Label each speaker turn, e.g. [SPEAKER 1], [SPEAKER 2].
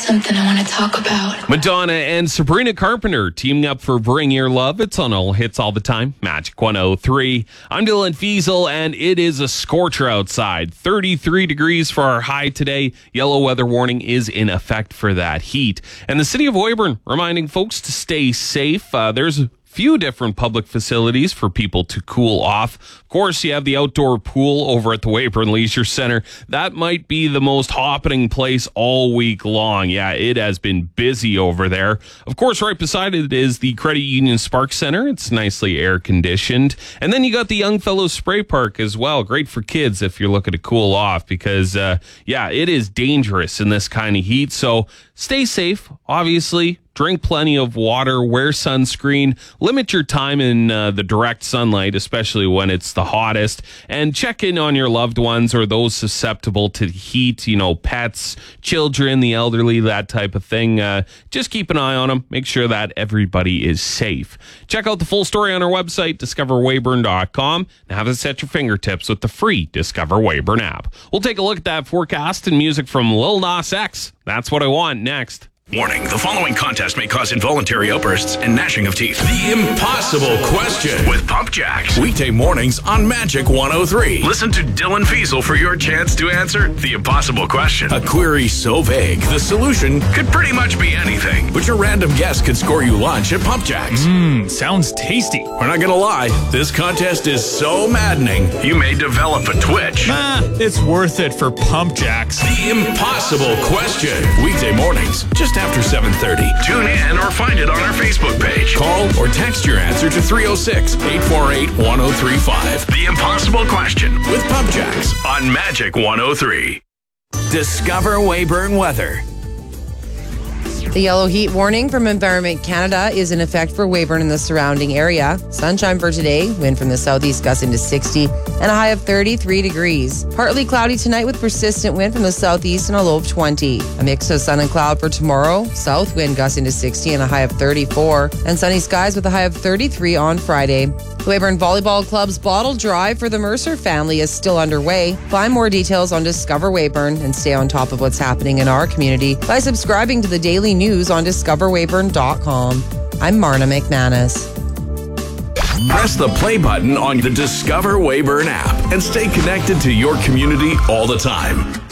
[SPEAKER 1] something I want to talk about.
[SPEAKER 2] Madonna and Sabrina Carpenter teaming up for Bring Your Love. It's on all hits all the time. Magic 103. I'm Dylan Fiesel, and it is a scorcher outside. 33 degrees for our high today. Yellow weather warning is in effect for that heat. And the city of Weyburn reminding folks to stay safe. There's few different public facilities for people to cool off. Of course, you have the outdoor pool over at the Weyburn Leisure Center. That might be the most happening place all week long. Yeah, it has been busy over there. Of course, right beside it is the Credit Union Spark Center. It's nicely air conditioned. And then you got the Young Fellows Spray Park as well. Great for kids if you're looking to cool off because, it is dangerous in this kind of heat. So stay safe, obviously. Drink plenty of water, wear sunscreen, limit your time in the direct sunlight, especially when it's the hottest, and check in on your loved ones or those susceptible to heat, pets, children, the elderly, that type of thing. Just keep an eye on them. Make sure that everybody is safe. Check out the full story on our website, discoverweyburn.com, and have this at your fingertips with the free Discover Weyburn app. We'll take a look at that forecast and music from Lil Nas X. That's What I Want next.
[SPEAKER 3] Warning, the following contest may cause involuntary outbursts and gnashing of teeth. The Impossible Question with Pump Jacks. Weekday mornings on Magic 103. Listen to Dylan Fiesel for your chance to answer the Impossible Question. A query so vague, the solution could pretty much be anything. But your random guess could score you lunch at Pump Jacks.
[SPEAKER 4] Sounds tasty.
[SPEAKER 3] We're not gonna lie, this contest is so maddening, you may develop a twitch.
[SPEAKER 4] It's worth it for Pump Jacks.
[SPEAKER 3] The Impossible Question. Weekday mornings, just after 7:30. Tune in or find it on our Facebook page. Call or text your answer to 306-848-1035. The Impossible Question with Pump Jacks on Magic 103. Discover Weyburn weather.
[SPEAKER 5] The yellow heat warning from Environment Canada is in effect for Weyburn and the surrounding area. Sunshine for today, wind from the southeast gusting to 60 and a high of 33 degrees. Partly cloudy tonight with persistent wind from the southeast and a low of 20. A mix of sun and cloud for tomorrow. South wind gusting to 60 and a high of 34. And sunny skies with a high of 33 on Friday. The Weyburn Volleyball Club's bottle drive for the Mercer family is still underway. Find more details on Discover Weyburn and stay on top of what's happening in our community by subscribing to the daily news on discoverweyburn.com. I'm Marna McManus.
[SPEAKER 3] Press the play button on the Discover Weyburn app and stay connected to your community all the time.